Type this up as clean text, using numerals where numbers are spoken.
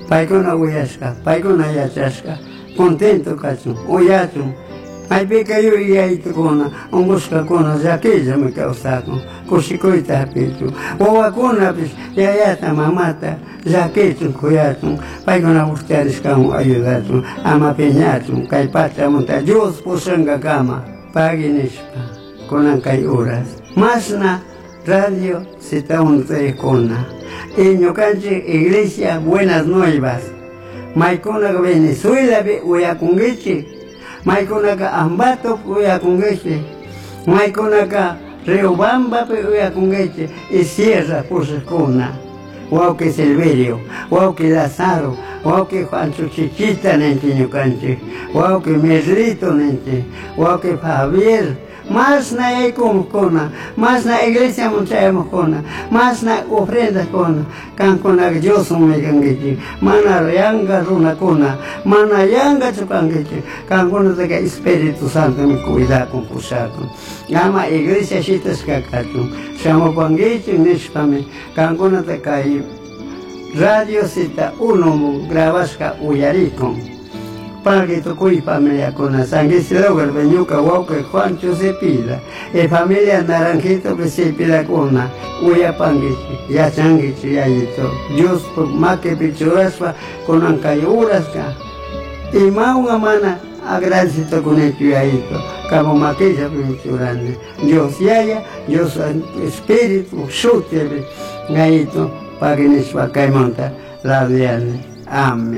paykuna uyashka, paykuna yachashka, contento kachun, uyachun. Maypika yuyaytukuna, ungushkakuna llakillami kawsakun, kushikuyta hapichun. Wawakunapish yayata, mamata llakichun, kuyachun, paykuna ustiarishkamun ayudachun, ama piñachun, kay pachamunta Dios pushanka kama, paginishpa, kunan kay horas. Masna radio Sitaunteykuna, y ñukanchik iglesia Buenas Nuevas, maykunaka Venezuelapi uyakunkichik, maykunaka Ambato uyakunkichik, maykunaka Riobambapi uyakunkichik, y Sierra Pusakuna, wauki Silverio, wauki Lazaro, wauki Juancho Chiquita nenchi ñukanchik, wauki Merlito nenchi, wauki Javier, más na kona, más na iglesia munchayamos kona, más na ofrendas kona, kankuna Dios me gangichi, mana yanga runa kona, mana yanga chupangichi, kankuna de Espíritu Santo me cuida con pusato. Gama iglesia chitas kakatu, chamo pangichi nishpame, kankuna de kai radio Sita uno grabasca uyarikon. Paguito cuy familia con la San Isidro, el Beñuca, Huauque, Juancho se pila, familia Naranjito que se pila con la Uya Panguichi, ya Changuichi, ya Yito, Dios por más que pichuraspa con Ancayurasca, y más una mana agradecido con el Yito, como maquilla pichurande, Dios Yaya, Dios Espíritu, Shutebe, Gayito, Paguinispa, Caimonta, la Diane. Amén.